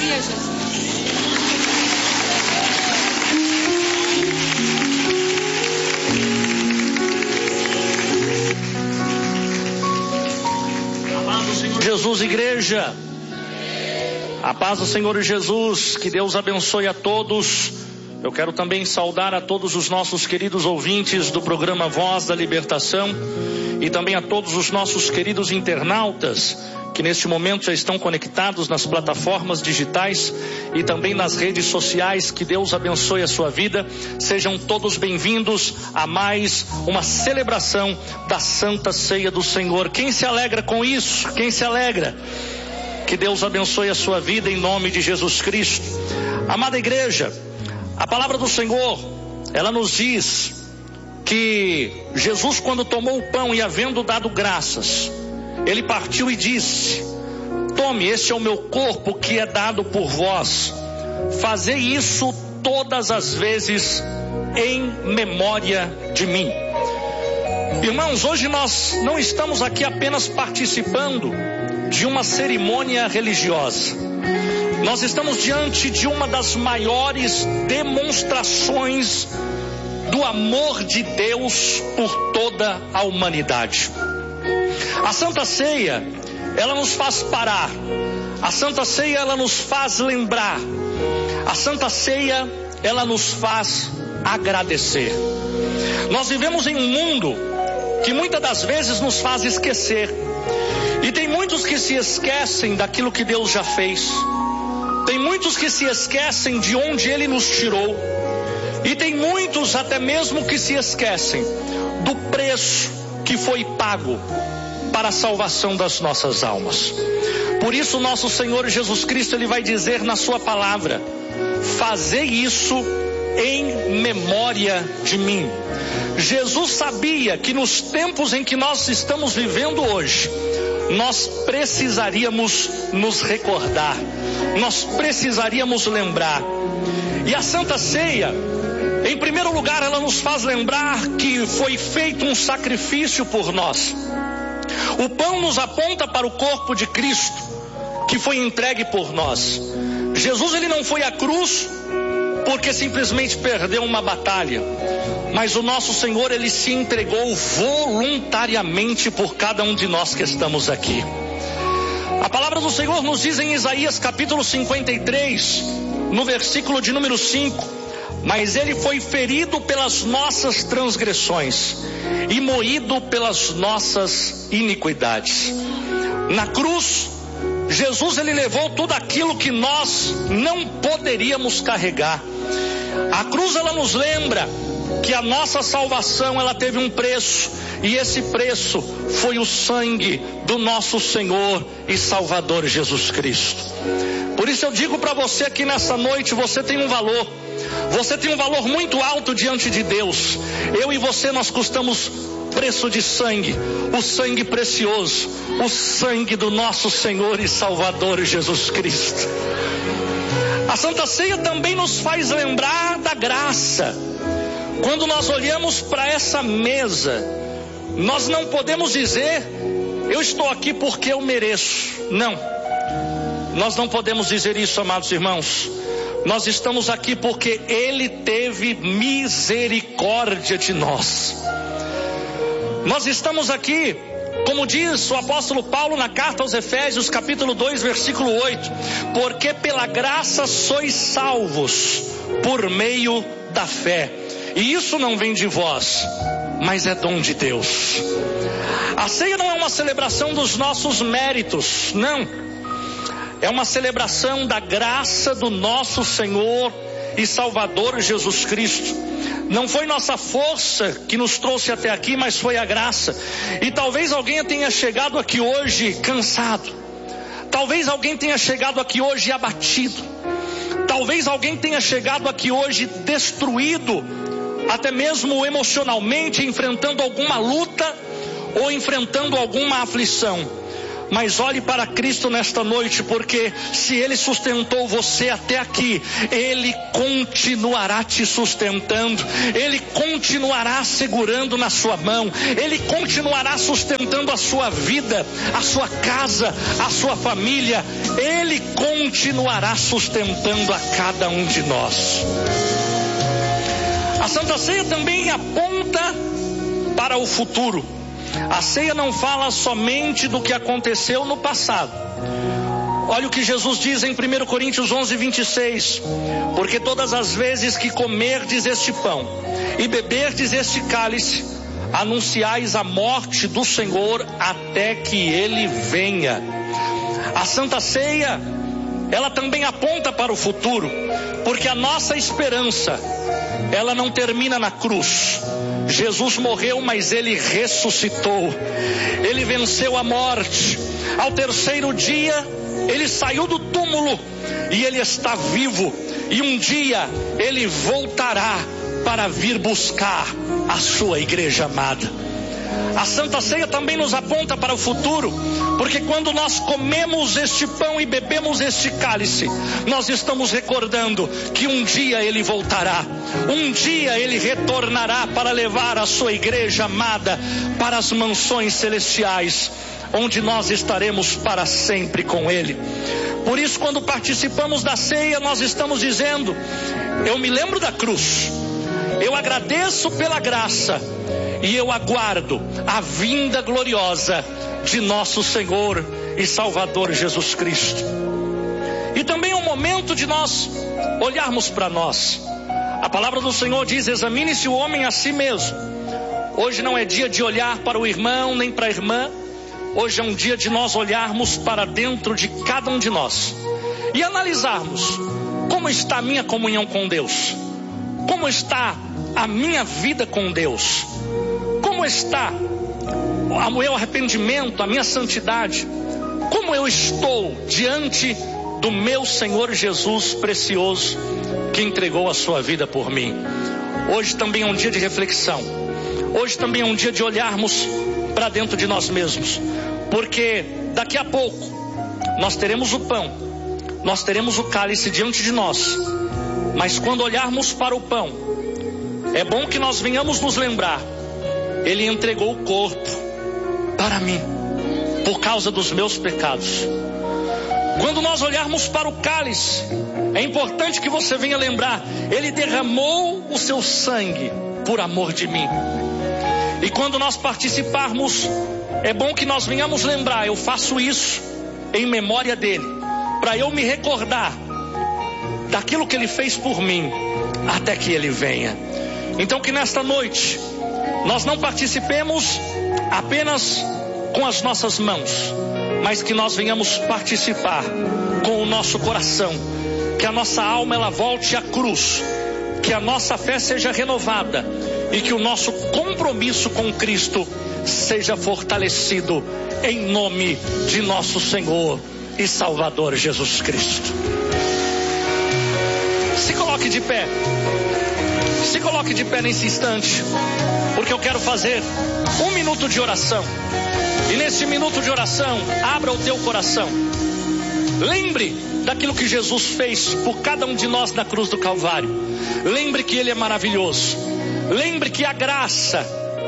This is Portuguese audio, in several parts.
Aleluia, Jesus. Jesus, igreja, a paz do Senhor Jesus, que Deus abençoe a todos. Eu quero também saudar a todos os nossos queridos ouvintes do programa Voz da Libertação e também a todos os nossos queridos internautas que neste momento já estão conectados nas plataformas digitais e também nas redes sociais. Que Deus abençoe a sua vida. Sejam todos bem-vindos a mais uma celebração da Santa Ceia do Senhor. Quem se alegra com isso? Quem se alegra? Que Deus abençoe a sua vida em nome de Jesus Cristo. Amada igreja, a palavra do Senhor, ela nos diz que Jesus, quando tomou o pão e havendo dado graças, ele partiu e disse: tome, este é o meu corpo que é dado por vós. Fazei isso todas as vezes em memória de mim. Irmãos, hoje nós não estamos aqui apenas participando de uma cerimônia religiosa. Nós estamos diante de uma das maiores demonstrações do amor de Deus por toda a humanidade. A Santa Ceia, ela nos faz parar. A Santa Ceia, ela nos faz lembrar. A Santa Ceia, ela nos faz agradecer. Nós vivemos em um mundo que muitas das vezes nos faz esquecer. E tem muitos que se esquecem daquilo que Deus já fez. Tem muitos que se esquecem de onde Ele nos tirou. E tem muitos até mesmo que se esquecem do preço que foi pago para a salvação das nossas almas. Por isso nosso Senhor Jesus Cristo, Ele vai dizer na sua palavra: fazei isso em memória de mim. Jesus sabia que nos tempos em que nós estamos vivendo hoje, nós precisaríamos nos recordar, nós precisaríamos lembrar. E a Santa Ceia, em primeiro lugar, ela nos faz lembrar que foi feito um sacrifício por nós. O pão nos aponta para o corpo de Cristo, que foi entregue por nós. Jesus, ele não foi à cruz porque simplesmente perdeu uma batalha, mas o nosso Senhor, ele se entregou voluntariamente por cada um de nós que estamos aqui. A palavra do Senhor nos diz em Isaías capítulo 53, no versículo de número 5: mas ele foi ferido pelas nossas transgressões e moído pelas nossas iniquidades. Na cruz, Jesus, ele levou tudo aquilo que nós não poderíamos carregar. A cruz, ela nos lembra que a nossa salvação, ela teve um preço, e esse preço foi o sangue do nosso Senhor e Salvador Jesus Cristo. Por isso eu digo para você aqui nessa noite, você tem um valor. Você tem um valor muito alto diante de Deus. Eu e você, nós custamos preço de sangue, o sangue precioso, o sangue do nosso Senhor e Salvador Jesus Cristo. A Santa Ceia também nos faz lembrar da graça. Quando nós olhamos para essa mesa, nós não podemos dizer: eu estou aqui porque eu mereço. Não, nós não podemos dizer isso, amados irmãos. Nós estamos aqui porque Ele teve misericórdia de nós. Nós estamos aqui, como diz o apóstolo Paulo na carta aos Efésios, capítulo 2, versículo 8: porque pela graça sois salvos, por meio da fé. E isso não vem de vós, mas é dom de Deus. A ceia não é uma celebração dos nossos méritos, não. É uma celebração da graça do nosso Senhor e Salvador Jesus Cristo. Não foi nossa força que nos trouxe até aqui, mas foi a graça. E talvez alguém tenha chegado aqui hoje cansado. Talvez alguém tenha chegado aqui hoje abatido. Talvez alguém tenha chegado aqui hoje destruído, até mesmo emocionalmente, enfrentando alguma luta ou enfrentando alguma aflição. Mas olhe para Cristo nesta noite, porque se Ele sustentou você até aqui, Ele continuará te sustentando, Ele continuará segurando na sua mão, Ele continuará sustentando a sua vida, a sua casa, a sua família, Ele continuará sustentando a cada um de nós. A Santa Ceia também aponta para o futuro. A ceia não fala somente do que aconteceu no passado. Olha o que Jesus diz em 1 Coríntios 11:26. Porque todas as vezes que comerdes este pão e beberdes este cálice, anunciais a morte do Senhor até que Ele venha. A Santa Ceia, ela também aponta para o futuro, porque a nossa esperança, ela não termina na cruz. Jesus morreu, mas Ele ressuscitou. Ele venceu a morte. Ao terceiro dia, Ele saiu do túmulo e Ele está vivo. E um dia Ele voltará para vir buscar a sua igreja amada. A Santa Ceia também nos aponta para o futuro, porque quando nós comemos este pão e bebemos este cálice, nós estamos recordando que um dia Ele voltará, um dia Ele retornará para levar a sua igreja amada para as mansões celestiais, onde nós estaremos para sempre com Ele. Por isso, quando participamos da ceia, nós estamos dizendo: eu me lembro da cruz, eu agradeço pela graça e eu aguardo a vinda gloriosa de nosso Senhor e Salvador Jesus Cristo. E também é um momento de nós olharmos para nós. A palavra do Senhor diz: examine-se o homem a si mesmo. Hoje não é dia de olhar para o irmão nem para a irmã. Hoje é um dia de nós olharmos para dentro de cada um de nós e analisarmos como está a minha comunhão com Deus, como está a minha vida com Deus, como está o meu arrependimento, a minha santidade, como eu estou diante do meu Senhor Jesus precioso, que entregou a sua vida por mim. Hoje também é um dia de reflexão. Hoje também é um dia de olharmos para dentro de nós mesmos, porque daqui a pouco nós teremos o pão, nós teremos o cálice diante de nós, mas quando olharmos para o pão, é bom que nós venhamos nos lembrar: Ele entregou o corpo para mim, por causa dos meus pecados. Quando nós olharmos para o cálice, é importante que você venha lembrar: Ele derramou o seu sangue por amor de mim. E quando nós participarmos, é bom que nós venhamos lembrar: eu faço isso em memória dele, para eu me recordar daquilo que Ele fez por mim, até que Ele venha. Então que nesta noite nós não participemos apenas com as nossas mãos, mas que nós venhamos participar com o nosso coração, que a nossa alma ela volte à cruz, que a nossa fé seja renovada e que o nosso compromisso com Cristo seja fortalecido em nome de nosso Senhor e Salvador Jesus Cristo. Se coloque de pé. Se coloque de pé nesse instante, porque eu quero fazer 1 minuto de oração. E nesse minuto de oração, abra o teu coração. Lembre daquilo que Jesus fez por cada um de nós na cruz do Calvário. Lembre que Ele é maravilhoso. Lembre que a graça,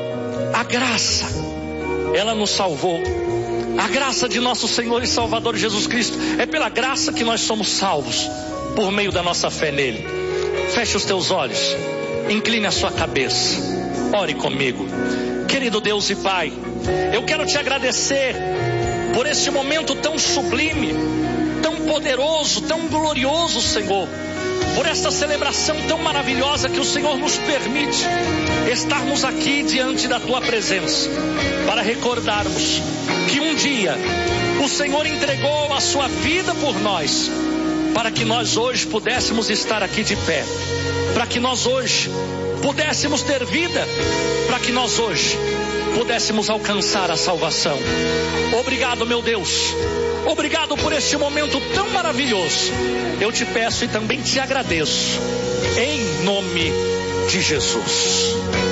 ela nos salvou. A graça de nosso Senhor e Salvador Jesus Cristo, é pela graça que nós somos salvos, por meio da nossa fé nele. Feche os teus olhos, incline a sua cabeça, ore comigo. Querido Deus e Pai, eu quero te agradecer por este momento tão sublime, tão poderoso, tão glorioso, Senhor, por esta celebração tão maravilhosa que o Senhor nos permite estarmos aqui diante da tua presença, para recordarmos que um dia o Senhor entregou a sua vida por nós, para que nós hoje pudéssemos estar aqui de pé, para que nós hoje pudéssemos ter vida, para que nós hoje pudéssemos alcançar a salvação. Obrigado, meu Deus, obrigado por este momento tão maravilhoso. Eu te peço e também te agradeço, em nome de Jesus.